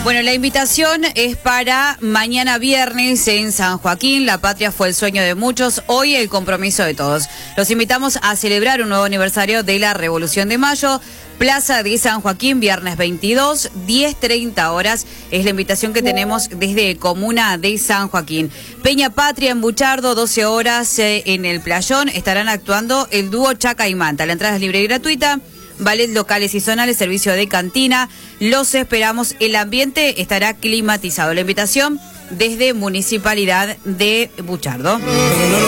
Bueno, la invitación es para mañana viernes en San Joaquín. La patria fue el sueño de muchos, hoy el compromiso de todos. Los invitamos a celebrar un nuevo aniversario de la Revolución de Mayo. Plaza de San Joaquín, viernes 22, 10:30 horas. Es la invitación que tenemos desde Comuna de San Joaquín. Peña Patria en Buchardo, 12 horas en el Playón. Estarán actuando el dúo Chaca y Manta. La entrada es libre y gratuita. Ballet locales y zonales, servicio de cantina. Los esperamos. El ambiente estará climatizado. La invitación desde Municipalidad de Buchardo.